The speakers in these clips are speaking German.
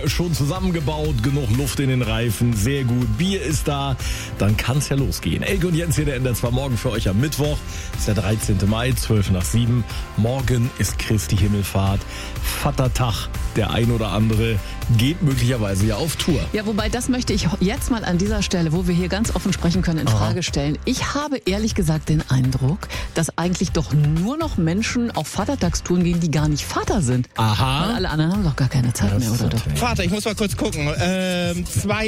schon zusammengebaut, genug Luft in den Reifen, sehr gut. Bier ist da, dann kann's ja losgehen. Elke und Jens hier, der NDR 2 Morgen für euch am Mittwoch. Ist der 13. Mai, 6:12. Morgen ist Christi Himmelfahrt, Vatertag. Der ein oder andere geht möglicherweise ja auf Tour. Ja, wobei das möchte ich jetzt mal an dieser Stelle, wo wir hier ganz offen sprechen können, in Frage stellen. Ich habe ehrlich gesagt den Eindruck, dass eigentlich doch nur noch Menschen auf Vatertagstouren gehen, die gar nicht Vater sind. Aha. Weil alle anderen haben doch gar keine Zeit mehr, oder doch? Vater, ich muss mal kurz gucken. Zwei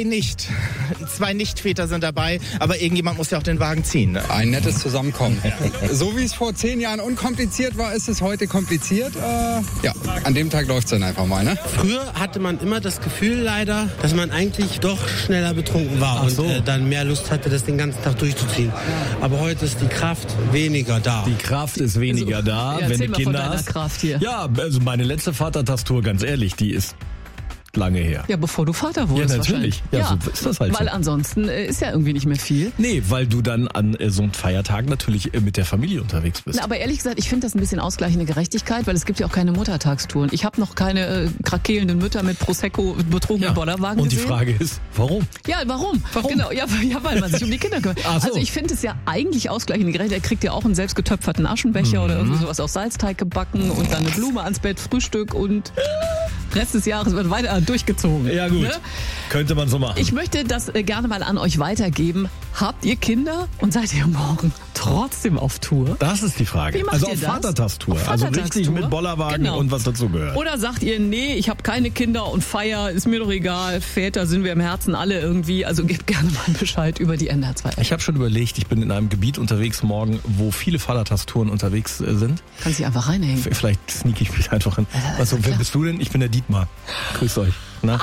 Nichtväter sind dabei, aber irgendjemand muss ja auch den Wagen ziehen. Ein nettes Zusammenkommen. So wie es vor 10 Jahren unkompliziert war, ist es heute kompliziert. Ja, an dem Tag läuft es dann einfach mal. Ne? Früher hatte man immer das Gefühl leider, dass man eigentlich doch schneller betrunken war und dann mehr Lust hatte, das den ganzen Tag durchzuziehen. Aber heute ist die Kraft weniger da. Die Kraft ist weniger da, Ja, wenn du erzähl mal Kinder von deiner hast. Kraft hier. Ja, also meine letzte Vatertagstour, ganz ehrlich, die ist lange her. Ja, bevor du Vater wurdest. Ja, natürlich. wahrscheinlich. Ja, so ist das halt Weil so. ansonsten ist ja irgendwie nicht mehr viel. Nee, weil du dann an so einem Feiertag natürlich mit der Familie unterwegs bist. Na, aber ehrlich gesagt, ich finde das ein bisschen ausgleichende Gerechtigkeit, weil es gibt ja auch keine Muttertagstouren. Ich habe noch keine krakelnden Mütter mit Prosecco betrunkenen Bollerwagen und die gesehen. Frage ist, warum? Ja, warum? Genau, ja, weil man sich um die Kinder kümmert. Ach so. Also ich finde es ja eigentlich ausgleichende Gerechtigkeit. Er kriegt ja auch einen selbstgetöpferten Aschenbecher oder irgendwie sowas auf Salzteig gebacken und dann eine Blume ans Bett, Frühstück und Rest des Jahres wird weiter durchgezogen. Ja gut, Ne? könnte man so machen. Ich möchte das gerne mal an euch weitergeben. Habt ihr Kinder und seid ihr morgen trotzdem auf Tour? Das ist die Frage. Wie macht Also ihr auf das? Vatertagstour. Auf Also richtig Vatertagstour? mit Bollerwagen Genau. und was dazu gehört. Oder sagt ihr, nee, ich habe keine Kinder und Feier, ist mir doch egal. Väter sind wir im Herzen alle irgendwie. Also gebt gerne mal Bescheid über die NDR 2. Ich habe schon überlegt, ich bin in einem Gebiet unterwegs morgen, wo viele Vatertagstouren unterwegs sind. Kannst dich einfach reinhängen. Vielleicht sneak ich mich einfach hin. Also, wer bist du denn? Ich bin der Dietmar. Grüß euch. Na?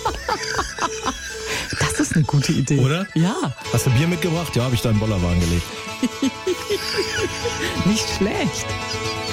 Das ist eine gute Idee. Oder? Ja, Hast du Bier mitgebracht? Ja, habe ich da in den Bollerwagen gelegt. nicht schlecht.